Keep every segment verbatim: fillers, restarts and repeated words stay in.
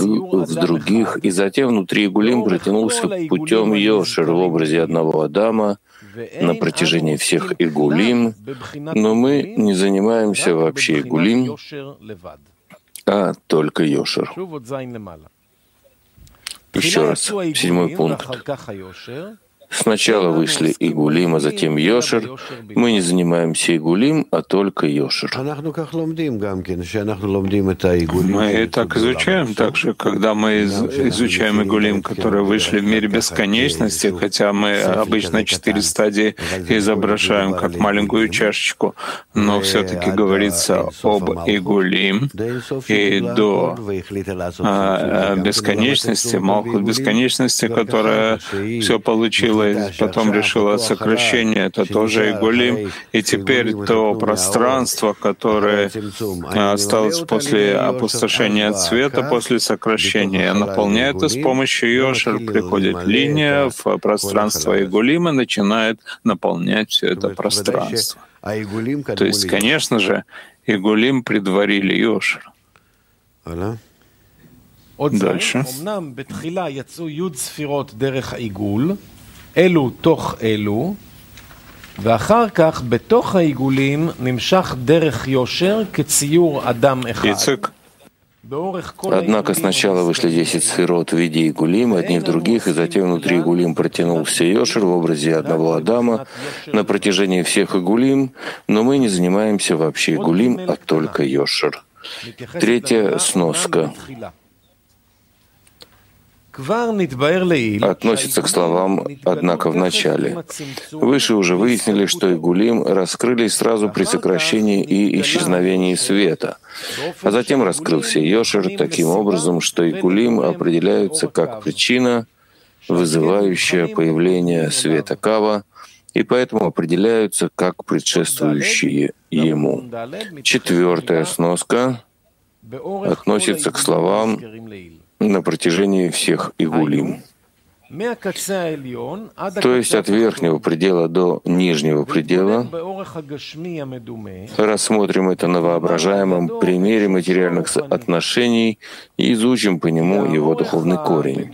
в других, и затем внутри Игулим протянулся путем Йошер в образе одного Адама на протяжении всех Игулим, но мы не занимаемся вообще Игулим, а только Йошер. Еще раз, седьмой пункт. Сначала вышли Игулим, а затем Йошер. Мы не занимаемся Игулим, а только Йошер. Мы так изучаем, также, когда мы изучаем Игулим, которые вышли в мире бесконечности, хотя мы обычно четыре стадии изображаем как маленькую чашечку, но все-таки говорится об Игулим, и до а, бесконечности, Малхут бесконечности, которая все получила, потом решила сокращение, это тоже Игулим. И теперь то пространство, которое осталось после опустошения цвета, после сокращения, наполняет это с помощью Йошер. Приходит линия в пространство Игулима и начинает наполнять все это пространство. То есть, конечно же, Игулим предварили Йошер. Дальше. אלו תוך אלו, ואחר כך בתוך העיגולים נמשך דרך יושר כציור אדם אחד. Однако сначала вышли десять сферот в виде Игулим, одни в других, и затем внутри Игулим протянулся Йошер в образе одного Адама на протяжении всех Игулим, но мы не занимаемся вообще Игулим, а только Йошер. Третья сноска относится к словам «однако в начале». Выше уже выяснили, что Игулим раскрылись сразу при сокращении и исчезновении света, а затем раскрылся Йошер таким образом, что Игулим определяются как причина, вызывающая появление света Кава, и поэтому определяются как предшествующие ему. Четвертая сноска относится к словам на протяжении всех Игулим. То есть от верхнего предела до нижнего предела. Рассмотрим это на воображаемом примере материальных отношений и изучим по нему его духовный корень.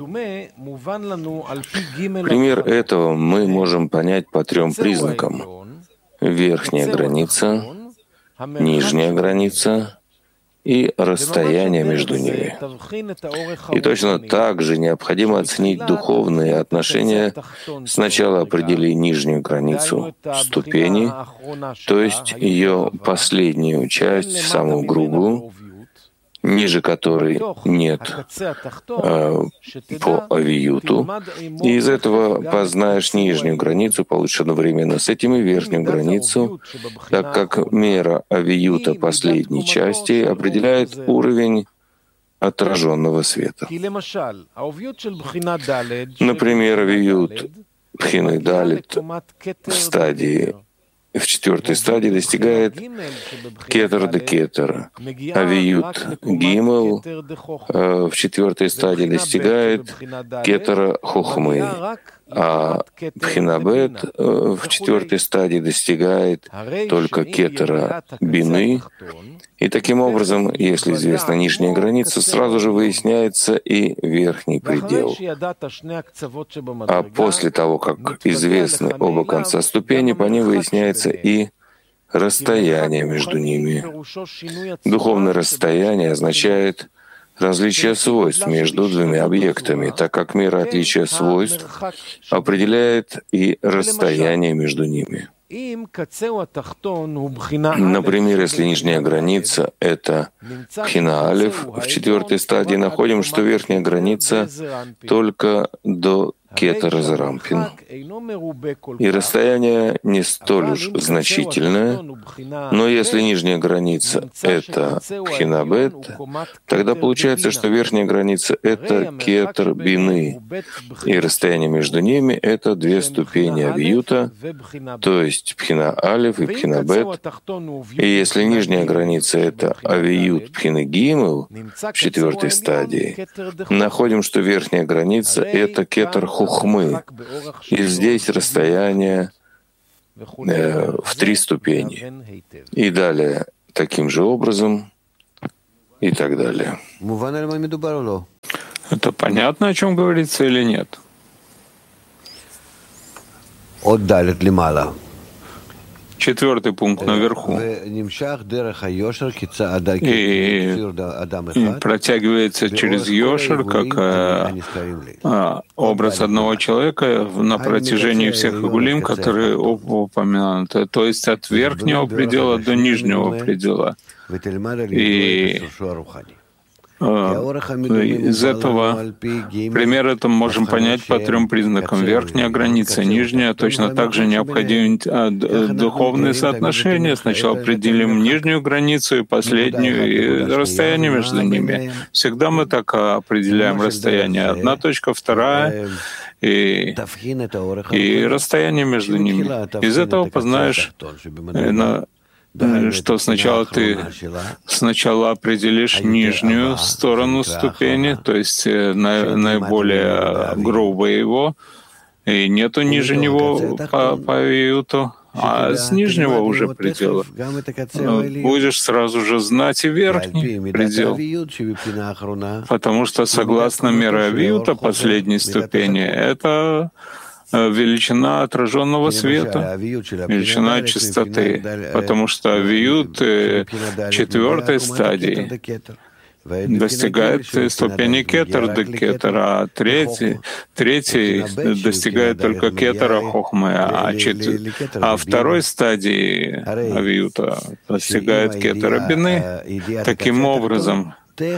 Пример этого мы можем понять по трем признакам: верхняя граница, нижняя граница и расстояние между ними. И точно так же необходимо оценить духовные отношения, сначала определив нижнюю границу ступени, то есть ее последнюю часть, самую грубую, ниже которой нет э, по авиюту, и из этого познаешь нижнюю границу, получишь одновременно с этим и верхнюю границу, так как мера авиюта последней части определяет уровень отраженного света. Например, авиют Пхины Далит в стадии в четвертой стадии достигает кетер де кетер. Авиют Гимел в четвертой стадии достигает кетера хохмы, а Пхинабет в четвертой стадии достигает только кетера бины. И таким образом, если известна нижняя граница, сразу же выясняется и верхний предел. А после того, как известны оба конца ступени, по ним выясняется и расстояние между ними. Духовное расстояние означает различие свойств между двумя объектами, так как мера отличия свойств определяет и расстояние между ними. Например, если нижняя граница — это Пхина Алеф, в четвертой стадии находим, что верхняя граница только до кетера Зарампин. И расстояние не столь уж значительное, но если нижняя граница — это Пхина Бет, тогда получается, что верхняя граница — это кетер Бины, и расстояние между ними — это две ступени авиюта, то есть Пхина Алеф и Пхина Бет. И если нижняя граница — это авиют Пхины Гимел в четвертой стадии, находим, что верхняя граница — это кетер Хухмы. И здесь расстояние э, в три ступени. И далее таким же образом и так далее. Это понятно, о чем говорится или нет? Четвертый пункт наверху. И протягивается через Йошер как а, образ одного человека на протяжении всех игулим, которые упомянуты, то есть от верхнего предела до нижнего предела. И из этого пример это можем понять по трем признакам. Верхняя граница, нижняя, точно так же необходимы духовные соотношения. Сначала определим нижнюю границу и последнюю, и расстояние между ними. Всегда мы так определяем расстояние. Одна точка, вторая, и, и расстояние между ними. Из этого познаешь, что сначала ты сначала определишь нижнюю сторону ступени, то есть наиболее грубое его, и нету ниже него по, по виюту, а с нижнего уже предела будешь сразу же знать и верхний предел, потому что согласно мере виюта последней ступени, это величина отраженного света, величина чистоты, потому что виют четвертой стадии достигает ступени кетер де кетер, а третий, третий достигает только кетера хохмы, а, чет... а второй стадии авиюта достигает кетера бины. Таким образом,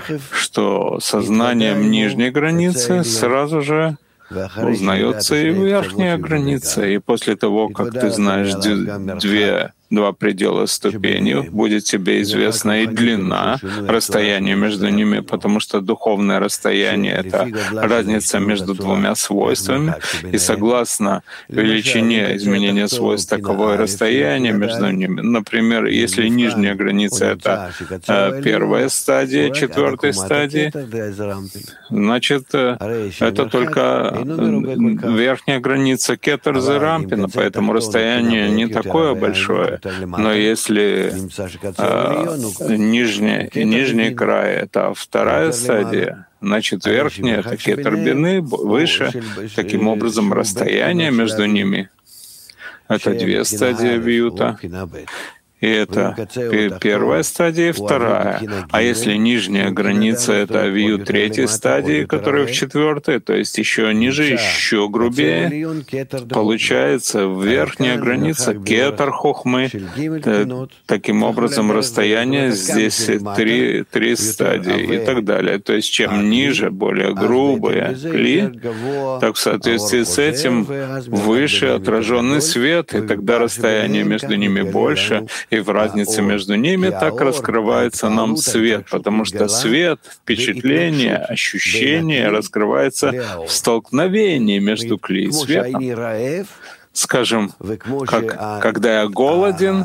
что сознанием нижней границы сразу же узнается и верхняя граница. И после того, как ты знаешь две, два предела ступени, будет тебе известна и длина расстояния между ними, потому что духовное расстояние — это разница между двумя свойствами. И согласно величине изменения свойств, таковое расстояние между ними. Например, если нижняя граница — это первая стадия четвертой стадии, значит, это только верхняя граница кетер зе рампина, поэтому расстояние не такое большое. Но если а, нижний, нижний край — это вторая стадия, значит, верхняя — это кетер бины, выше. Таким образом, расстояние между ними — это две стадии виюта. И это первая стадия и вторая. А если нижняя граница — это виют третьей стадии, которая в четвертой, то есть еще ниже, еще грубее, получается верхняя граница кетер хохмы. Таким образом, расстояние здесь три, три стадии и так далее. То есть чем ниже, более грубые кли, так в соответствии с этим выше отраженный свет, и тогда расстояние между ними больше, и в разнице между ними так раскрывается нам свет, потому что свет, впечатление, ощущение раскрывается в столкновении между кли и светом. Скажем, как, когда я голоден,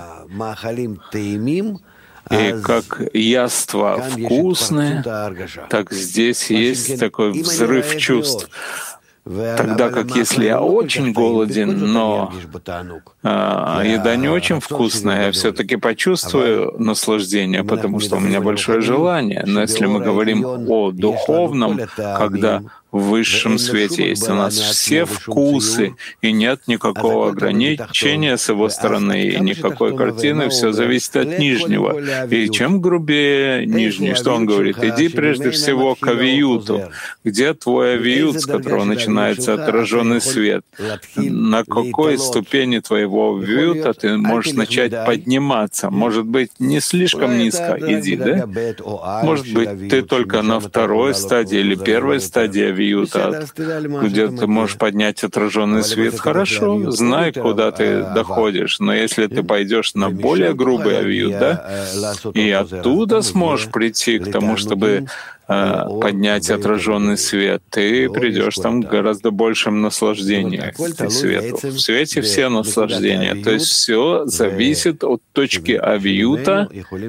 и как яства вкусные, так здесь есть такой взрыв чувств. Тогда как если я очень голоден, но а, еда не очень вкусная, я все-таки почувствую наслаждение, потому что у меня большое желание. Но если мы говорим о духовном, когда в высшем свете есть у нас все вкусы, и нет никакого ограничения с его стороны, и никакой картины, все зависит от нижнего. И чем грубее нижний, что он говорит? Иди прежде всего к авиюту. Где твой авиют, с которого начинается отраженный свет? На какой ступени твоего авиюта ты можешь начать подниматься? Может быть, не слишком низко иди, да? Может быть, ты только на второй стадии или первой стадии авиюта, где ты можешь поднять отраженный свет. Хорошо, знай, куда ты доходишь. Но если ты пойдешь на более грубый авиют, да, и оттуда сможешь прийти к тому, чтобы поднять отраженный свет, ты придешь там к гораздо большим наслаждениям к свету. В свете все наслаждения. То есть все зависит от точки авиюта,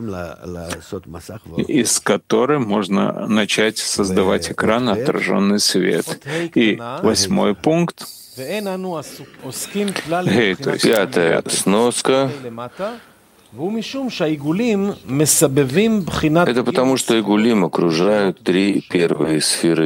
из которой можно начать создавать экран отраженный свет. И восьмой пункт. Пятая сноска. Это потому, что игулим окружают три первые сферы